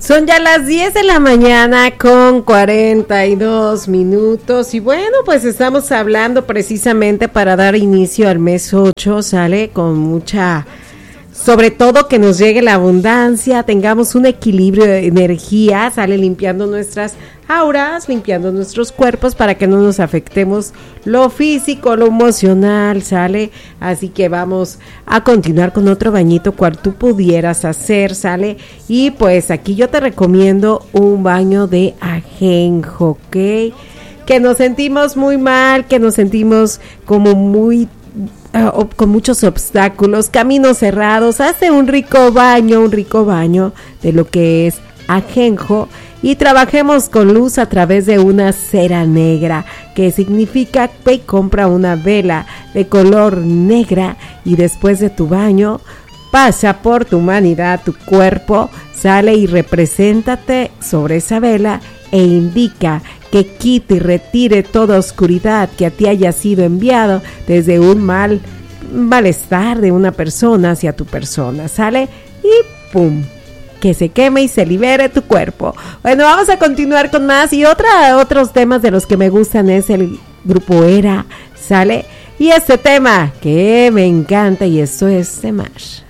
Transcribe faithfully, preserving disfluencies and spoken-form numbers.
Son ya las diez de la mañana con cuarenta y dos minutos y bueno, pues estamos hablando precisamente para dar inicio al mes ocho, sale con mucha, sobre todo que nos llegue la abundancia, tengamos un equilibrio de energía, sale limpiando nuestras auras, limpiando nuestros cuerpos para que no nos afectemos lo físico, lo emocional, sale, así que vamos a continuar con otro bañito cual tú pudieras hacer, sale, y pues aquí yo te recomiendo un baño de ajenjo, ¿ok? Que nos sentimos muy mal, que nos sentimos como muy Uh, con muchos obstáculos, caminos cerrados, hace un rico baño, un rico baño de lo que es ajenjo y trabajemos con luz a través de una cera negra, que significa que compra una vela de color negra y después de tu baño pasa por tu humanidad, tu cuerpo, sale y represéntate sobre esa vela e indica que quite y retire toda oscuridad que a ti haya sido enviado desde un mal malestar de una persona hacia tu persona, ¿sale? Y ¡pum! Que se queme y se libere tu cuerpo. Bueno, vamos a continuar con más y otra, otros temas de los que me gustan es el grupo Era, ¿sale? Y este tema que me encanta y esto es Semash.